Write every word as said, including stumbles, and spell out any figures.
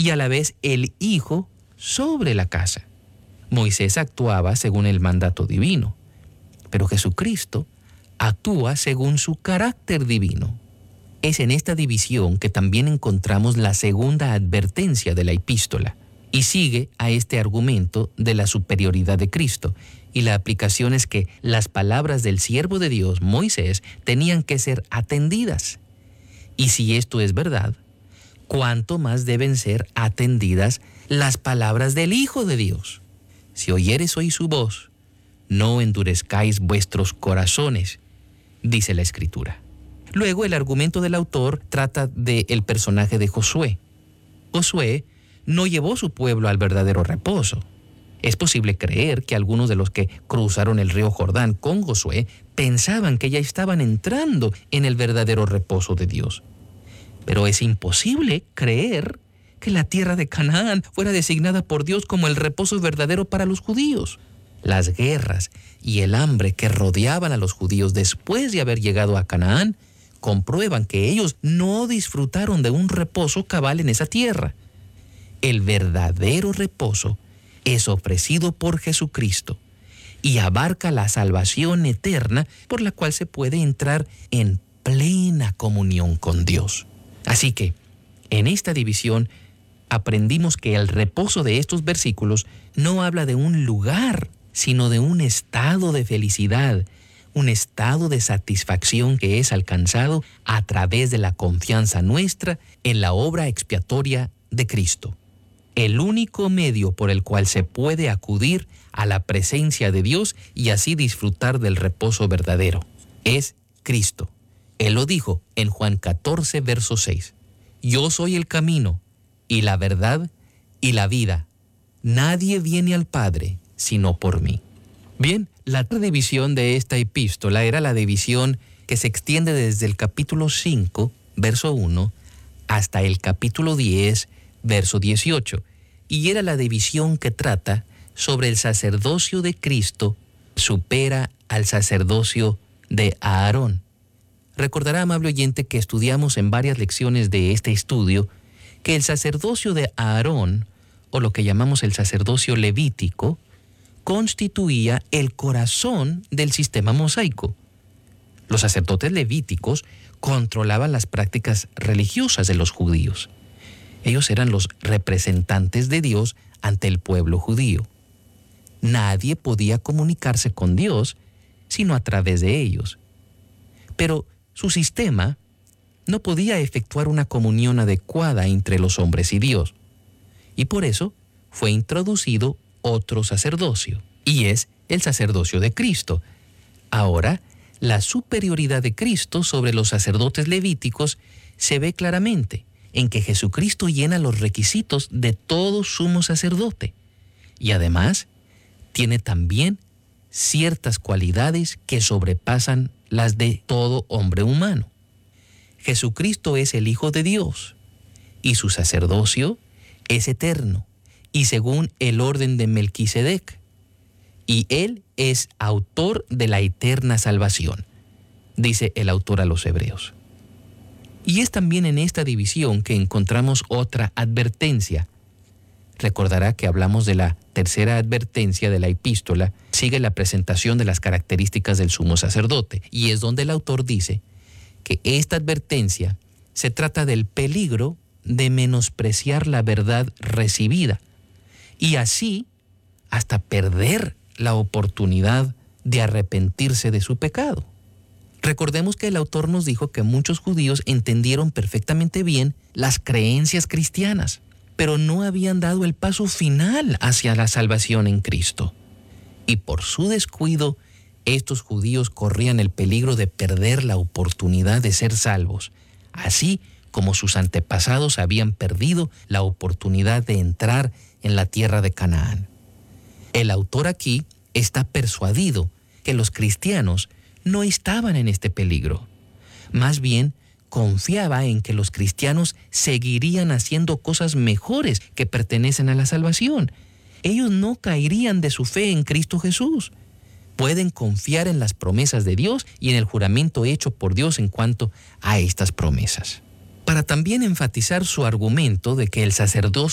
y a la vez el hijo sobre la casa. Moisés actuaba según el mandato divino, pero Jesucristo actúa según su carácter divino. Es en esta división que también encontramos la segunda advertencia de la epístola, y sigue a este argumento de la superioridad de Cristo, y la aplicación es que las palabras del siervo de Dios, Moisés, tenían que ser atendidas. Y si esto es verdad, ¿cuánto más deben ser atendidas las palabras del Hijo de Dios? Si oyeres hoy su voz, no endurezcáis vuestros corazones, dice la Escritura. Luego el argumento del autor trata del personaje de Josué. Josué no llevó su pueblo al verdadero reposo. Es posible creer que algunos de los que cruzaron el río Jordán con Josué pensaban que ya estaban entrando en el verdadero reposo de Dios. Pero es imposible creer que la tierra de Canaán fuera designada por Dios como el reposo verdadero para los judíos. Las guerras y el hambre que rodeaban a los judíos después de haber llegado a Canaán comprueban que ellos no disfrutaron de un reposo cabal en esa tierra. El verdadero reposo es ofrecido por Jesucristo y abarca la salvación eterna por la cual se puede entrar en plena comunión con Dios. Así que, en esta división, aprendimos que el reposo de estos versículos no habla de un lugar, sino de un estado de felicidad, un estado de satisfacción que es alcanzado a través de la confianza nuestra en la obra expiatoria de Cristo. El único medio por el cual se puede acudir a la presencia de Dios y así disfrutar del reposo verdadero es Cristo. Él lo dijo en Juan catorce, verso seis. Yo soy el camino y la verdad y la vida. Nadie viene al Padre sino por mí. Bien, la división de esta epístola era la división que se extiende desde el capítulo cinco, verso uno, hasta el capítulo diez, verso dieciocho, y era la división que trata sobre el sacerdocio de Cristo supera al sacerdocio de Aarón. Recordará, amable oyente, que estudiamos en varias lecciones de este estudio que el sacerdocio de Aarón, o lo que llamamos el sacerdocio levítico, constituía el corazón del sistema mosaico. Los sacerdotes levíticos controlaban las prácticas religiosas de los judíos. Ellos eran los representantes de Dios ante el pueblo judío. Nadie podía comunicarse con Dios sino a través de ellos. Pero su sistema no podía efectuar una comunión adecuada entre los hombres y Dios. Y por eso fue introducido otro sacerdocio, y es el sacerdocio de Cristo. Ahora, la superioridad de Cristo sobre los sacerdotes levíticos se ve claramente en que Jesucristo llena los requisitos de todo sumo sacerdote y además tiene también ciertas cualidades que sobrepasan las de todo hombre humano. Jesucristo es el Hijo de Dios y su sacerdocio es eterno y según el orden de Melquisedec, y Él es autor de la eterna salvación, dice el autor a los Hebreos. Y es también en esta división que encontramos otra advertencia. Recordará que hablamos de la tercera advertencia de la epístola, sigue la presentación de las características del sumo sacerdote, y es donde el autor dice que esta advertencia se trata del peligro de menospreciar la verdad recibida, y así hasta perder la oportunidad de arrepentirse de su pecado. Recordemos que el autor nos dijo que muchos judíos entendieron perfectamente bien las creencias cristianas, pero no habían dado el paso final hacia la salvación en Cristo. Y por su descuido, estos judíos corrían el peligro de perder la oportunidad de ser salvos, así como sus antepasados habían perdido la oportunidad de entrar en la tierra de Canaán. El autor aquí está persuadido que los cristianos no estaban en este peligro. Más bien, confiaba en que los cristianos seguirían haciendo cosas mejores que pertenecen a la salvación. Ellos no caerían de su fe en Cristo Jesús. Pueden confiar en las promesas de Dios y en el juramento hecho por Dios en cuanto a estas promesas. Para también enfatizar su argumento de que el sacerdocio